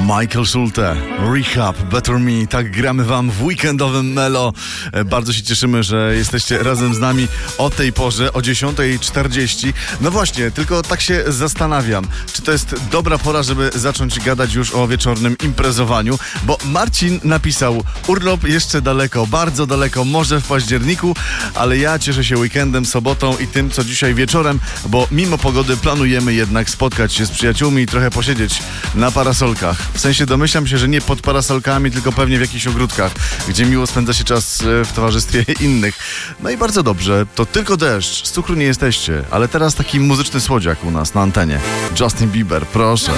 Michael Schulte, Rehab, Better Me. Tak gramy wam w weekendowym Melo. Bardzo się cieszymy, że jesteście razem z nami o tej porze, o 10:40. No właśnie, tylko tak się zastanawiam, czy to jest dobra pora, żeby zacząć gadać już o wieczornym imprezowaniu, bo Marcin napisał: urlop jeszcze daleko, bardzo daleko, może w październiku, ale ja cieszę się weekendem, sobotą i tym, co dzisiaj wieczorem, bo mimo pogody planujemy jednak spotkać się z przyjaciółmi i trochę posiedzieć na parasolkach. W sensie domyślam się, że nie pod parasolkami, tylko pewnie w jakichś ogródkach, gdzie miło spędza się czas w towarzystwie innych. No i bardzo dobrze, to tylko deszcz, z cukru nie jesteście, ale teraz taki muzyczny słodziak u nas na antenie. Justin Bieber, proszę.